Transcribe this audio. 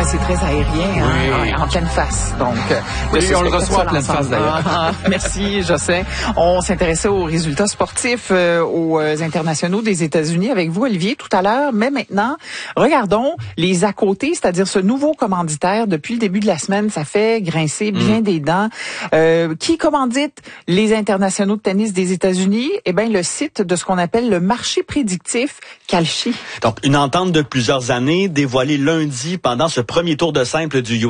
c'est très aérien, oui. en pleine face. Donc, oui, on le reçoit en pleine face, d'ailleurs. Merci, Jocelyn. On s'intéressait aux résultats sportifs aux internationaux des États-Unis avec vous, Olivier, tout à l'heure. Mais maintenant, regardons les à côté, c'est-à-dire ce nouveau commanditaire. Depuis le début de la semaine, ça fait grincer bien des dents. Qui commandite les internationaux de tennis des États-Unis? Eh bien, le site de ce qu'on appelle le marché prédictif Kalshi. Donc, une entente de plusieurs années dévoilée lundi pendant ce premier tour de simple du